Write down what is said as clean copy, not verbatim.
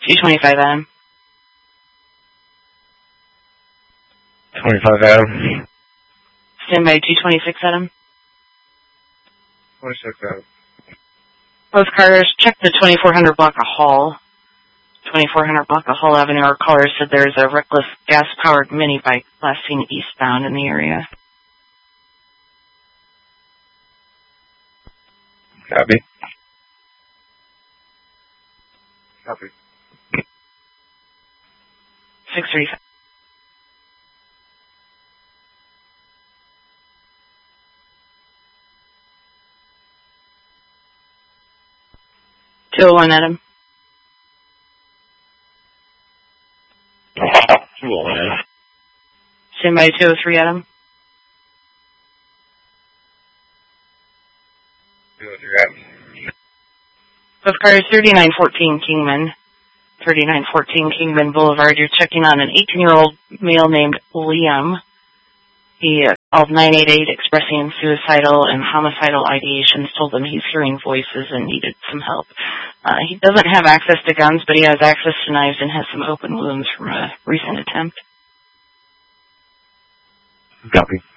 225 Adam. 25 Adam. Stand by 226 Adam. 26 Adam. Both cars check the 2400 block of Hall. 2400 block of Hall Avenue. Our caller said there's a reckless gas-powered mini bike last seen eastbound in the area. Copy. Copy. 635. $201 Adam. 201 Adam. Stand by 203 Adam. 203 Adam. Both cars 3914 Kingman. 3914 Kingman Boulevard. You're checking on an 18-year-old male named Liam. He called 988 expressing suicidal and homicidal ideations, told them he's hearing voices and needed some help. He doesn't have access to guns, but he has access to knives and has some open wounds from a recent attempt. Copy.